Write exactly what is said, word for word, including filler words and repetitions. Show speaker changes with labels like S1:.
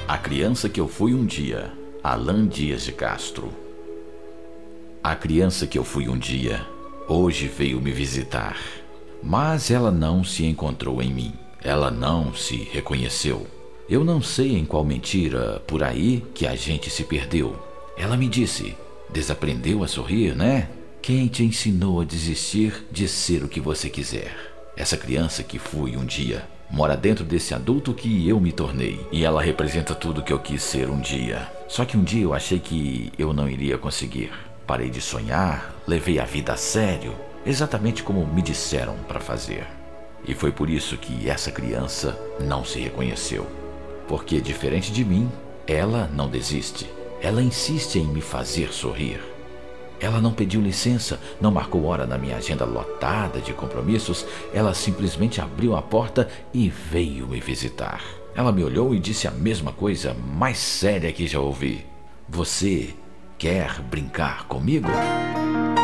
S1: A criança que eu fui um dia, Alan Dias de Castro. A criança que eu fui um dia, hoje veio me visitar. Mas ela não se encontrou em mim. Ela não se reconheceu. Eu não sei em qual mentira por aí que a gente se perdeu. Ela me disse: desaprendeu a sorrir, né? Quem te ensinou a desistir de ser o que você quiser? Essa criança que fui um dia mora dentro desse adulto que eu me tornei. E ela representa tudo que eu quis ser um dia. Só que um dia eu achei que eu não iria conseguir. Parei de sonhar, levei a vida a sério, exatamente como me disseram para fazer. E foi por isso que essa criança não se reconheceu. Porque, diferente de mim, ela não desiste. Ela insiste em me fazer sorrir. Ela não pediu licença, não marcou hora na minha agenda lotada de compromissos. Ela simplesmente abriu a porta e veio me visitar. Ela me olhou e disse a mesma coisa mais séria que já ouvi: você quer brincar comigo?